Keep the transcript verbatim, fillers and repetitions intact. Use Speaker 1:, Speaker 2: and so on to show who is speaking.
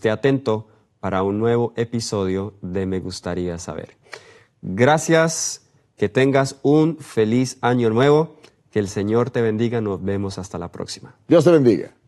Speaker 1: esté atento para un nuevo episodio de Me Gustaría Saber. Gracias, que tengas un feliz año nuevo, que el Señor te bendiga, nos vemos hasta la próxima.
Speaker 2: Dios te bendiga.